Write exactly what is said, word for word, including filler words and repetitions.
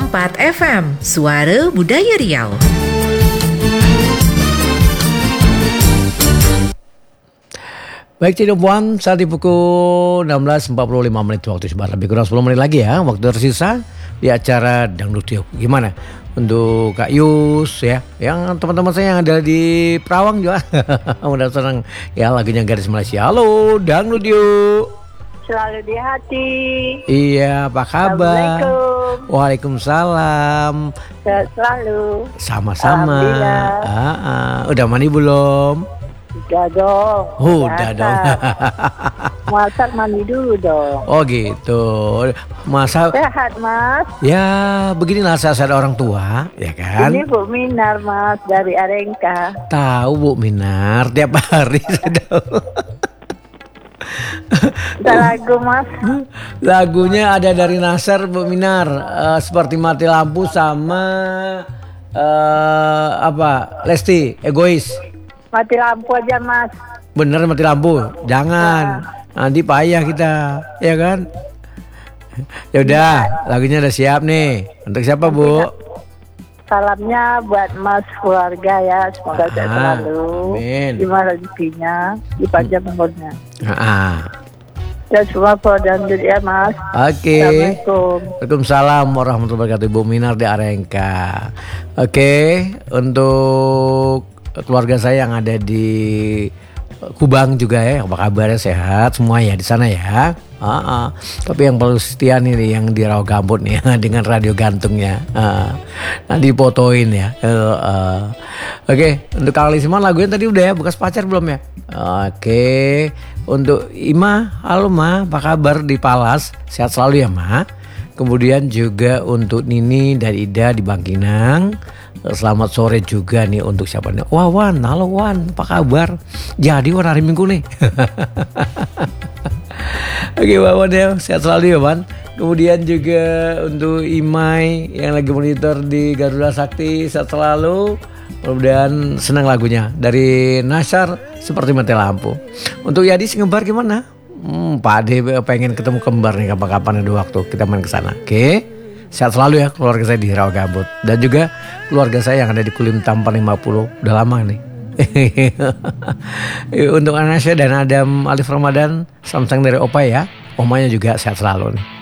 empat F M, Suara Budaya Riau. Baik, Cik Puan, saat di pukul enam belas empat puluh lima menit waktu sebentar, lebih kurang sepuluh menit lagi ya waktu tersisa di acara Dangdut Riau. Gimana untuk Kak Yus ya, yang teman-teman saya yang ada di Perawang juga udah senang ya lagunya Gadis Malaysia. Halo Dangdut yuk. Selalu di hati. Iya, apa kabar? Assalamualaikum. Waalaikumsalam. Sehat selalu. Sama-sama. Alhamdulillah. Ah, ah. Udah mandi belum? Udah dong. Oh, udah dong. Masak mandi dulu dong. Oh gitu. Masa Sehat Mas. ya beginilah saat orang tua, ya kan? Ini Bu Minar Mas dari Arengka. Tahu Bu Minar tiap hari sudah. Ada lagu Mas. Lagunya ada dari Nasar Bu Minar, uh, seperti Mati Lampu sama uh, apa? Lesti, Egois. Mati lampu aja Mas. Bener mati lampu, jangan. Nanti payah kita, ya kan? Ya udah, lagunya udah siap nih. Untuk siapa Bu? Salamnya buat Mas keluarga ya. Semoga sehat Ah, selalu. amin. Gimana rezekinya, dipanjang umurnya. Ah, Dan semua Dangdut ya Mas. Oke. Assalamualaikum. Waalaikumsalam warahmatullahi wabarakatuh. Ibu Minar di Arengka. Oke, untuk keluarga saya yang ada di Kubang juga ya, apa kabarnya, sehat semua ya di sana ya. Ah, ah. Tapi yang paling setia nih yang di Rawa Gambut nih dengan radio gantungnya. Ah. Nanti fotoin ya. Uh, uh. Oke, untuk Kang Lisman lagunya tadi udah ya, bekas pacar belum ya? Oke, untuk Ima, halo Ma, apa kabar di Palas? Sehat selalu ya Ma. Kemudian juga untuk Nini dan Ida di Bangkinang. Selamat sore juga nih untuk siapa nih? Wah Wan, halo Wan, apa kabar? Jadi Wan hari Minggu nih. Oke Wan ya, sehat selalu ya Wan. Kemudian juga untuk Imai yang lagi monitor di Garuda Sakti, sehat selalu. Mudah-mudahan senang lagunya dari Nasar seperti Mati Lampu. Untuk Yadi Singembar gimana? Hmm, Pak Ade pengen ketemu kembar nih, kapan-kapan ada waktu kita main ke sana. Oke. Sehat selalu ya keluarga saya di Rawa Gambut. Dan juga keluarga saya yang ada di Kulim Tampan lima puluh. Udah lama nih. Untuk Anasya dan Adam Alif Ramadan, salam sayang dari Opa ya. Omanya juga sehat selalu nih.